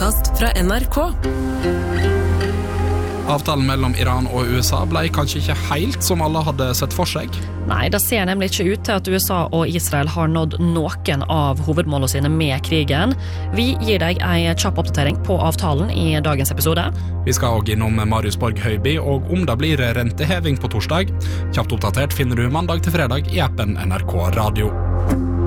podcast fra NRK. Avtalen mellom Iran og USA ble kanskje ikke helt som alle hadde sett for seg. Nei, det ser nemlig ikke ut til at USA og Israel har nådd noen av hovedmålene sine med krigen. Vi gir deg en kjapp oppdatering på avtalen i dagens episode. Vi skal også innom Marius Borg Høiby, og om det blir renteheving på torsdag. Kjapt oppdatert finner du mandag til fredag i appen NRK Radio.